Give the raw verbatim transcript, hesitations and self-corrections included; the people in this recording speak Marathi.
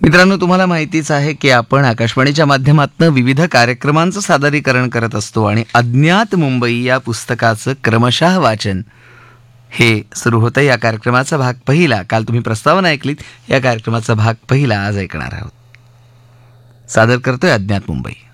मित्रांनो, तुम्हाला माहितीच आहे की आपण आकाशवाणीच्या माध्यमातून विविध कार्यक्रमांचं सादरीकरण करत असतो आणि अज्ञात मुंबई या पुस्तकाचं क्रमशः वाचन हे सुरू होतं. या कार्यक्रमाचा भाग पहिला, काल तुम्ही प्रस्तावना ऐकलीत, या कार्यक्रमाचा भाग पहिला आज ऐकणार आहोत. सादर करतोय अज्ञात मुंबई.